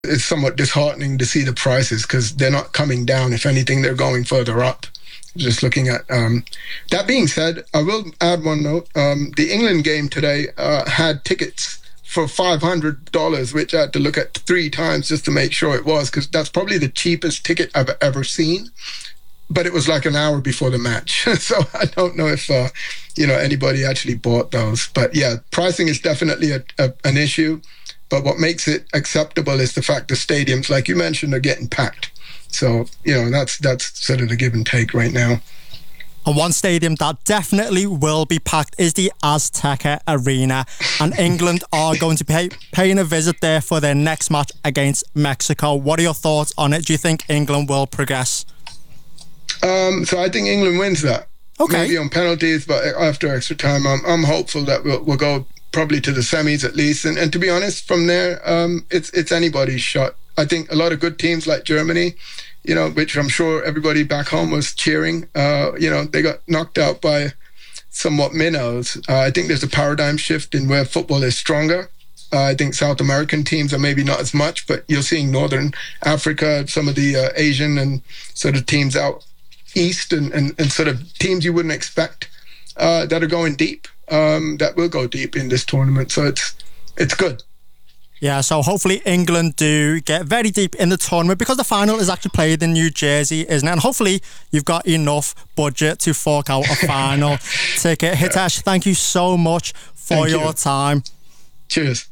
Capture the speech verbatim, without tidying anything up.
it's somewhat disheartening to see the prices because they're not coming down. If anything, they're going further up. Just looking at um, that being said, I will add one note. Um, the England game today uh, had tickets for five hundred dollars, which I had to look at three times just to make sure it was, because that's probably the cheapest ticket I've ever seen. But it was like an hour before the match. So I don't know if, uh, you know, anybody actually bought those. But yeah, pricing is definitely a, a, an issue. But what makes it acceptable is the fact the stadiums, like you mentioned, are getting packed. So, you know, that's that's sort of the give and take right now. And one stadium that definitely will be packed is the Azteca Arena. And England are going to be pay, paying a visit there for their next match against Mexico. What are your thoughts on it? Do you think England will progress? Um, so I think England wins that. Okay. Maybe on penalties, but after extra time, I'm, I'm hopeful that we'll, we'll go probably to the semis at least. And, and to be honest, from there, um, it's it's anybody's shot. I think a lot of good teams like Germany, you know, which I'm sure everybody back home was cheering, uh, you know, they got knocked out by somewhat minnows. Uh, I think there's a paradigm shift in where football is stronger. Uh, I think South American teams are maybe not as much, but you're seeing Northern Africa, some of the uh, Asian and sort of teams out east and, and, and sort of teams you wouldn't expect uh, that are going deep, um, that will go deep in this tournament. So it's it's good. Yeah, so hopefully England do get very deep in the tournament because the final is actually played in New Jersey, isn't it? And hopefully you've got enough budget to fork out a final ticket. Hitesh, thank you so much for thank your you. time. Cheers.